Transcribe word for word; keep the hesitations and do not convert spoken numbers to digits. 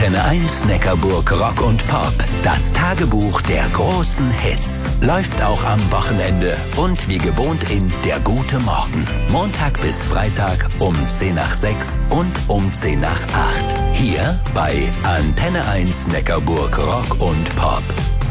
Antenne eins Neckarburg Rock und Pop. Das Tagebuch der großen Hits. Läuft auch am Wochenende und wie gewohnt in Der gute Morgen. Montag bis Freitag um zehn nach sechs und um zehn nach acht. Hier bei Antenne eins Neckarburg Rock und Pop.